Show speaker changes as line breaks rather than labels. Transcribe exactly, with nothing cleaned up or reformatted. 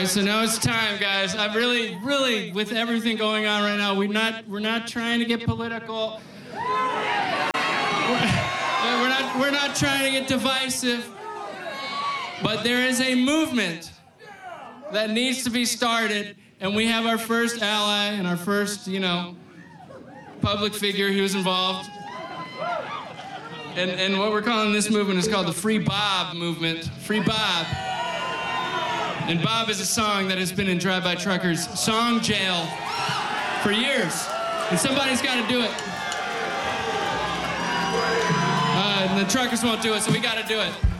right, so now it's time, guys. I really, really, with everything going on right now, we're not, we're not trying to get political. We're, we're not, we're not trying to get divisive. But there is a movement that needs to be started, and we have our first ally and our first, you know, public figure who's involved. And, and what we're calling this movement is called the Free Bob movement. Free Bob. And Bob is a song that has been in Drive-By Truckers' song jail for years. And somebody's got to do it. Uh, and the truckers won't do it, so we got to do it.